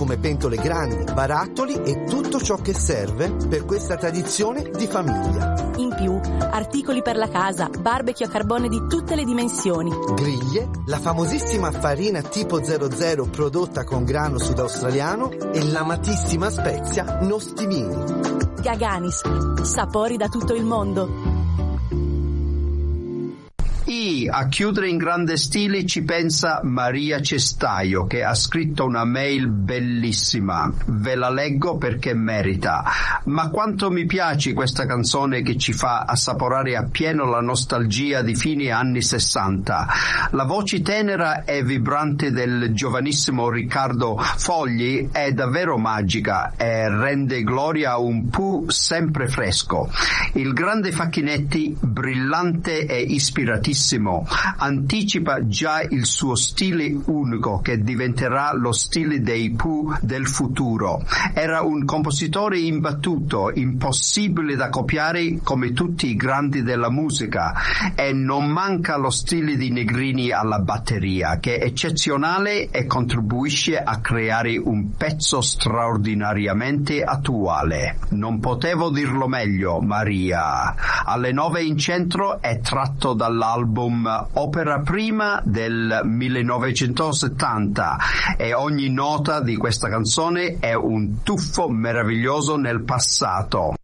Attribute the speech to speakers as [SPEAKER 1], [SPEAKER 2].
[SPEAKER 1] come pentole grandi, barattoli e tutto ciò che serve per questa tradizione di famiglia.
[SPEAKER 2] In più, articoli per la casa, barbecue a carbone di tutte le dimensioni.
[SPEAKER 1] Griglie, la famosissima farina tipo 00 prodotta con grano sudaustraliano e l'amatissima spezia Nostimini.
[SPEAKER 2] Gaganis, sapori da tutto il mondo.
[SPEAKER 3] A chiudere in grande stile ci pensa Maria Cestaio, che ha scritto una mail bellissima. Ve la leggo perché merita. Ma quanto mi piace questa canzone che ci fa assaporare appieno la nostalgia di fine anni 60. La voce tenera e vibrante del giovanissimo Riccardo Fogli è davvero magica e rende gloria a un Pooh sempre fresco. Il grande Facchinetti, brillante e ispiratissimo, anticipa già il suo stile unico che diventerà lo stile dei Pooh del futuro. Era un compositore imbattuto, impossibile da copiare come tutti i grandi della musica, e non manca lo stile di Negrini alla batteria, che è eccezionale e contribuisce a creare un pezzo straordinariamente attuale. Non potevo dirlo meglio, Maria. Alle 9 in centro è tratto dall'album Opera Prima del 1970 e ogni nota di questa canzone è un tuffo meraviglioso nel passato.